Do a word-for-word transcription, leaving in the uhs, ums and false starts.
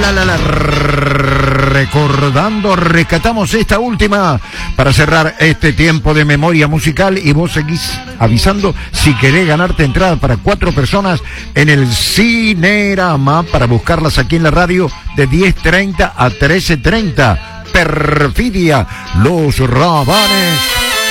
la, la, la. Recordando, rescatamos esta última para cerrar este tiempo de memoria musical y vos seguís avisando si querés ganarte entrada para cuatro personas en el Cinerama para buscarlas aquí en la radio de diez treinta a trece treinta. Perfidia, Los Rabanes.